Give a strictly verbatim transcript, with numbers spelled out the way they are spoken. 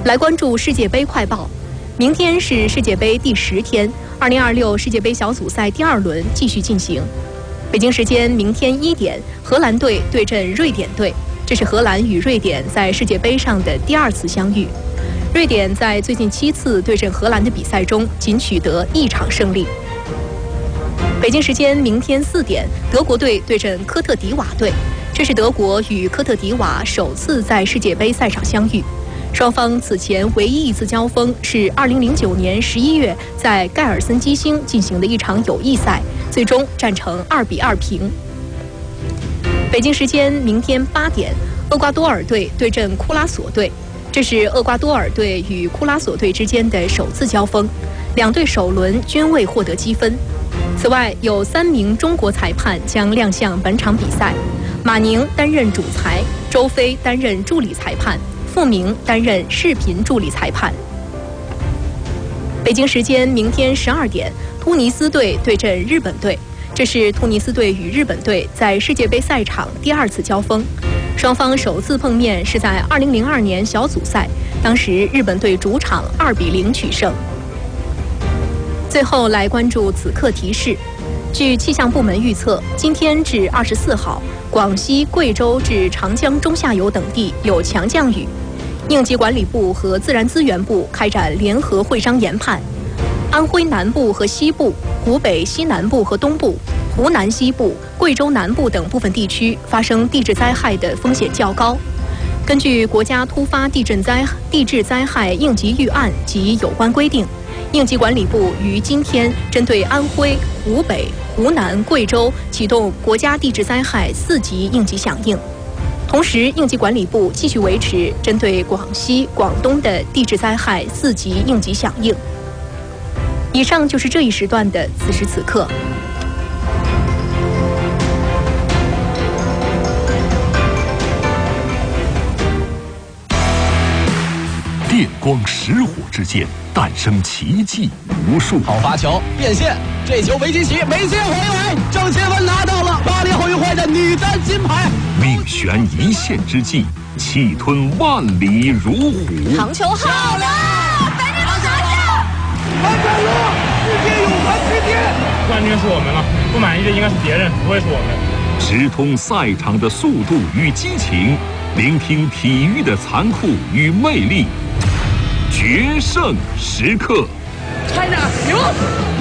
来关注世界杯快报。明天是世界杯第十天，二零二六世界杯小组赛第二轮继续进行。北京时间明天一点，荷兰队对阵瑞典队，这是荷兰与瑞典在世界杯上的第二次相遇。瑞典在最近七次对阵荷兰的比赛中，仅取得一场胜利。北京时间明天四点，德国队对阵科特迪瓦队，这是德国与科特迪瓦首次在世界杯赛场相遇。双方此前唯一一次交锋是二零零九年十一月在盖尔森基兴进行的一场友谊赛，最终战成二比二平。北京时间明天八点，厄瓜多尔队对阵库拉索队，这是厄瓜多尔队与库拉索队之间的首次交锋，两队首轮均未获得积分。此外，有三名中国裁判将亮相本场比赛，马宁担任主裁，周飞担任助理裁判，傅明担任视频助理裁判。北京时间明天十二点，突尼斯队对阵日本队，这是突尼斯队与日本队在世界杯赛场第二次交锋。双方首次碰面是在二零零二年小组赛，当时日本队主场二比零取胜。最后来关注此刻提示。据气象部门预测，今天至二十四号，广西、贵州至长江中下游等地有强降雨。应急管理部和自然资源部开展联合会商研判，安徽南部和西部、湖北西南部和东部、湖南西部、贵州南部等部分地区发生地质灾害的风险较高。根据国家突发地震灾地质灾害应急预案及有关规定，应急管理部于今天针对安徽、湖北、湖南、贵州启动国家地质灾害四级应急响应。同时，应急管理部继续维持针对广西、广东的地质灾害四级应急响应。以上就是这一时段的此时此刻。 电光石火之间，诞生奇迹无数。 好发球变线，这球没接起，没接回来。郑钦文拿到了巴黎奥运会的女单金牌。 命悬一线之际，气吞万里如虎。 长球好了，咱这都拿下！ 完成了，世界有盘之巅。 冠军是我们了，不满意的应该是别人，不会是我们。 直通赛场的速度与激情，聆听体育的残酷与魅力。决胜时刻 ，China 赢。